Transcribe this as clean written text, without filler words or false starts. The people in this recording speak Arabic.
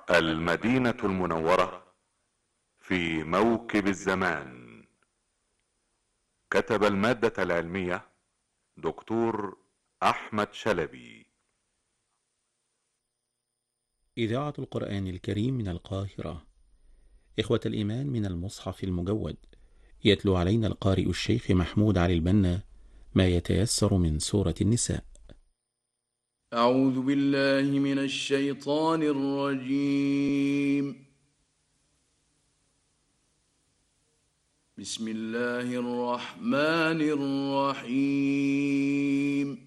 المدينة المنورة في موكب الزمان. كتب المادة العلمية دكتور أحمد شلبي. إذاعة القرآن الكريم من القاهرة. إخوة الإيمان، من المصحف المجود يتلو علينا القارئ الشيخ محمود علي البنا ما يتيسر من سورة النساء. أعوذ بالله من الشيطان الرجيم. بسم الله الرحمن الرحيم.